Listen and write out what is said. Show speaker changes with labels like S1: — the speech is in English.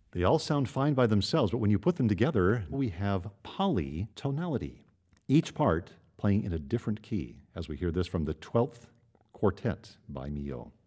S1: They all sound fine by themselves, but when you put them together, we have polytonality, each part playing in a different key, as we hear this from the 12th Quartet by Milhaud.